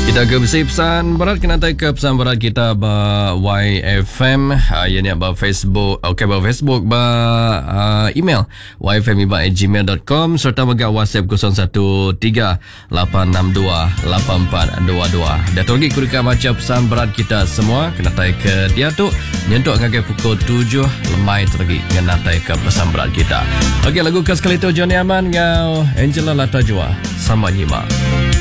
Kita ke besi pesan berat kena tai ke pesan berat kita ba YFM ianya ba Facebook ba Facebook ba email yfm@gmail.com serta baga WhatsApp 0138628422. Dan turgi kurika macam pesan berat kita semua kena tai ke dia tu nyentuk ngagai pukul 7 lemai tergi kena tai ke pesan berat kita. Okey, lagu ke sekali tu Johnny Aman ngau Angela Latajua sama nyimak.